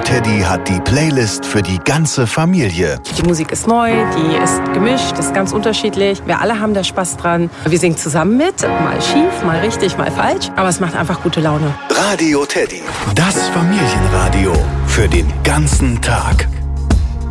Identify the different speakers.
Speaker 1: Teddy hat die Playlist für die ganze Familie.
Speaker 2: Die Musik ist neu, die ist gemischt, ist ganz unterschiedlich. Wir alle haben da Spaß dran. Wir singen zusammen mit, mal schief, mal richtig, mal falsch. Aber es macht einfach gute Laune.
Speaker 1: Radio Teddy, das Familienradio für den ganzen Tag.